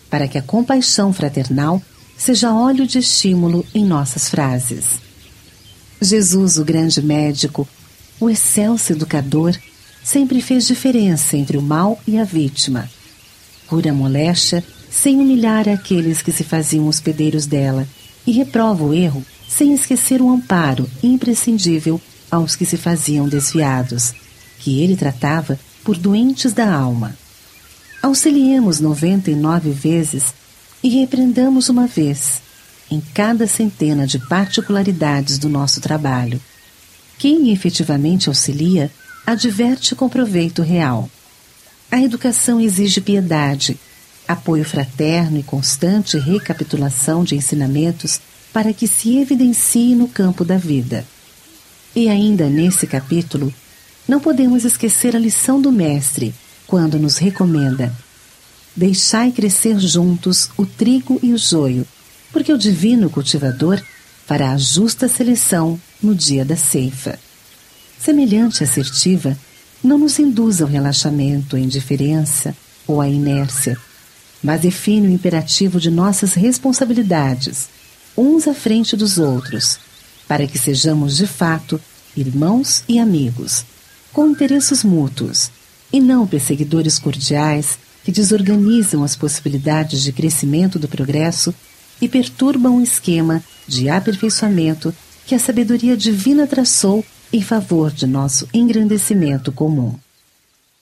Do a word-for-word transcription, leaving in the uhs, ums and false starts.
para que a compaixão fraternal seja óleo de estímulo em nossas frases. Jesus, o grande médico, o excelso educador, sempre fez diferença entre o mal e a vítima. Cura a moléstia sem humilhar aqueles que se faziam hospedeiros dela e reprova o erro sem esquecer o amparo imprescindível aos que se faziam desviados, que ele tratava por doentes da alma. Auxiliemos noventa e nove vezes e repreendamos uma vez, em cada centena de particularidades do nosso trabalho. Quem efetivamente auxilia, adverte com proveito real. A educação exige piedade, apoio fraterno e constante recapitulação de ensinamentos para que se evidencie no campo da vida. E ainda nesse capítulo, não podemos esquecer a lição do Mestre, quando nos recomenda: deixai crescer juntos o trigo e o joio, porque o divino cultivador fará a justa seleção no dia da ceifa. Semelhante assertiva não nos induz ao relaxamento, à indiferença ou à inércia, mas define o imperativo de nossas responsabilidades, uns à frente dos outros, para que sejamos de fato irmãos e amigos, com interesses mútuos, e não perseguidores cordiais que desorganizam as possibilidades de crescimento do progresso e perturbam o esquema de aperfeiçoamento que a sabedoria divina traçou em favor de nosso engrandecimento comum.